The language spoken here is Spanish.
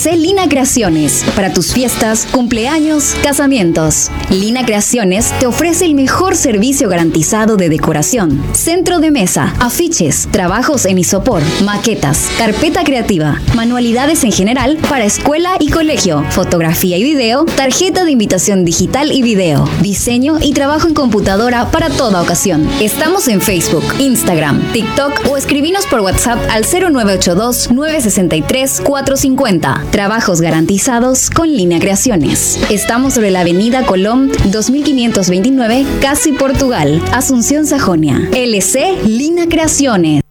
LC Lina Creaciones, para tus fiestas, cumpleaños, casamientos. Lina Creaciones te ofrece el mejor servicio garantizado de decoración, centro de mesa, afiches, trabajos en isopor, maquetas, carpeta creativa, manualidades en general para escuela y colegio, fotografía y video, tarjeta de invitación digital y video, diseño y trabajo en computadora para toda ocasión. Estamos en Facebook, Instagram, TikTok o escribinos por WhatsApp al 0982-963-450. Trabajos garantizados con Lina Creaciones. Estamos sobre la avenida Colón 2529, Casi Portugal, Asunción, Sajonia. LC Lina Creaciones.